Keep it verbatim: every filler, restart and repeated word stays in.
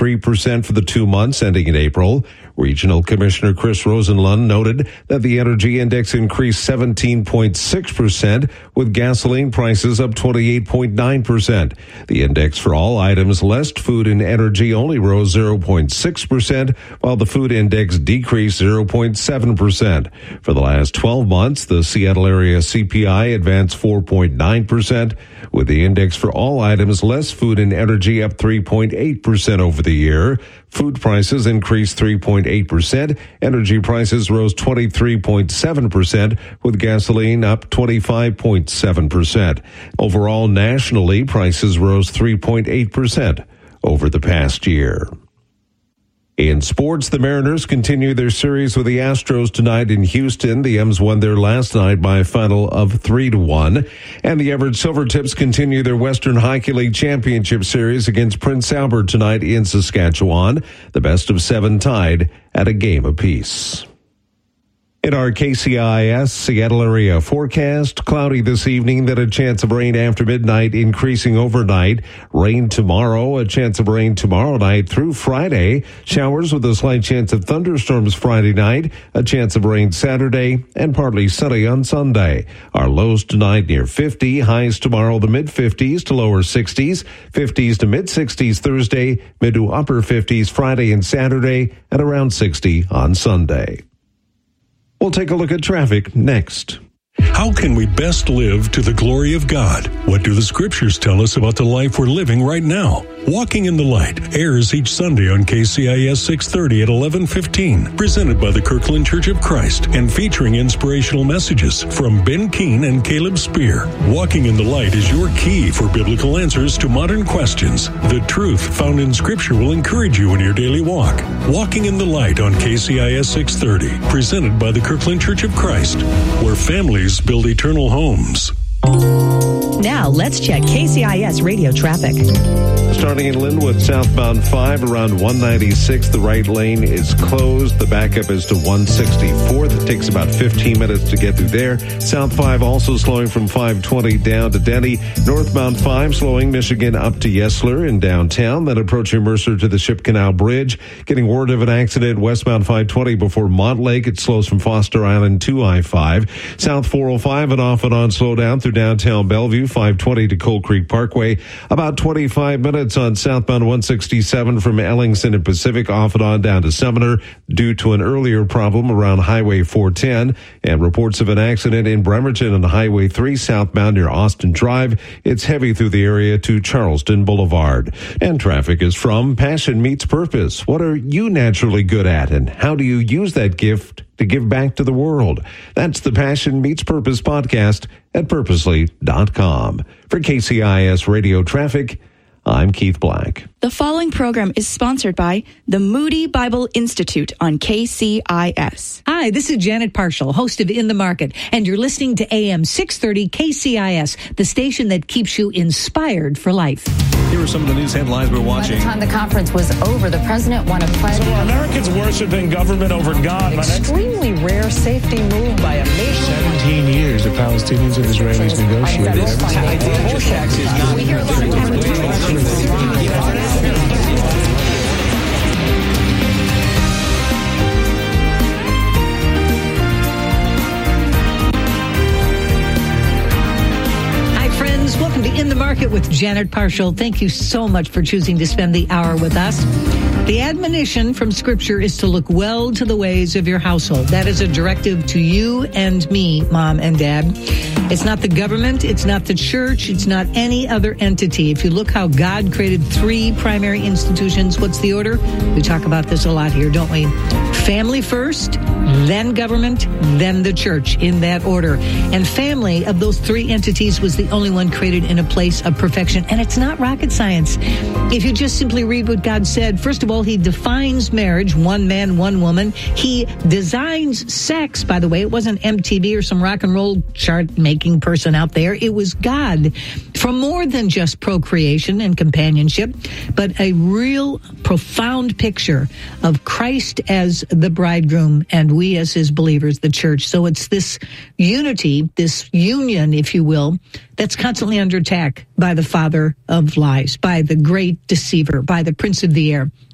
three percent for the two months ending in April. Regional Commissioner Chris Rosenlund noted that the energy index increased seventeen point six percent, with gasoline prices up twenty-eight point nine percent. The index for all items less food and energy only rose zero point six percent, while the food index decreased zero point seven percent. For the last twelve months, the Seattle area C P I advanced four point nine percent, with the index for all items less food and energy up three point eight percent over the year. Food prices increased three point eight percent. Energy prices rose twenty-three point seven percent, with gasoline up twenty-five point seven percent. Overall, nationally, prices rose three point eight percent over the past year. In sports, the Mariners continue their series with the Astros tonight in Houston. The M's won their last night by a final of three to one. And the Everett Silvertips continue their Western Hockey League Championship Series against Prince Albert tonight in Saskatchewan. The best of seven tied at a game apiece. In our K C I S Seattle area forecast, cloudy this evening, then a chance of rain after midnight, increasing overnight. Rain tomorrow, a chance of rain tomorrow night through Friday. Showers with a slight chance of thunderstorms Friday night, a chance of rain Saturday, and partly sunny on Sunday. Our lows tonight near fifty, highs tomorrow the mid-fifties to lower sixties, fifties to mid-sixties Thursday, mid to upper fifties Friday and Saturday, and around sixty on Sunday. We'll take a look at traffic next. How can we best live to the glory of God? What do the scriptures tell us about the life we're living right now? Walking in the Light airs each Sunday on K C I S six thirty at eleven fifteen, presented by the Kirkland Church of Christ and featuring inspirational messages from Ben Keene and Caleb Spear. Walking in the Light is your key for biblical answers to modern questions. The truth found in Scripture will encourage you in your daily walk. Walking in the Light on K C I S six thirty, presented by the Kirkland Church of Christ, where families build eternal homes. Now, let's check K C I S radio traffic. Starting in Linwood, southbound five, around one ninety-six, the right lane is closed. The backup is to one sixty-fourth. It takes about fifteen minutes to get through there. South five also slowing from five twenty down to Denny. Northbound five slowing Michigan up to Yesler in downtown, then approaching Mercer to the Ship Canal Bridge. Getting word of an accident westbound five twenty before Montlake. It slows from Foster Island to I five. South four oh five and off and on slowdown through downtown Bellevue, five twenty to Coal Creek Parkway. About twenty-five minutes on southbound one sixty-seven from Ellingson and Pacific, off and on down to Sumner due to an earlier problem around Highway four ten. And reports of an accident in Bremerton on Highway three southbound near Austin Drive. It's heavy through the area to Charleston Boulevard. And traffic is from Passion Meets Purpose. What are you naturally good at, and how do you use that gift to give back to the world? That's the Passion Meets Purpose podcast at purposely dot com. For K C I S Radio Traffic, I'm Keith Black. The following program is sponsored by the Moody Bible Institute on K C I S. Hi, this is Janet Parshall, host of In the Market, and you're listening to A M six thirty K C I S, the station that keeps you inspired for life. Here are some of the news headlines we're watching. By the time the conference was over, the president won a pledge. So are Americans worshiping government over God? Extremely rare safety move by a nation. seventeen years the Palestinians and Israelis negotiated. We hear a lot of Welcome to In the Market with Janet Parshall. Thank you so much for choosing to spend the hour with us. The admonition from Scripture is to look well to the ways of your household. That is a directive to you and me, Mom and Dad. It's not the government. It's not the church. It's not any other entity. If you look how God created three primary institutions, what's the order? We talk about this a lot here, don't we? Family first, then government, then the church, in that order. And family, of those three entities, was the only one created in a place of perfection. And it's not rocket science. If you just simply read what God said, first of all, he defines marriage, one man, one woman. He designs sex, by the way. It wasn't M T V or some rock and roll chart-making person out there. It was God, for more than just procreation and companionship, but a real profound picture of Christ as the bridegroom and we as his believers, the church. So it's this unity, this union, if you will, that's constantly under attack by the father of lies, by the great deceiver, by the prince of the air.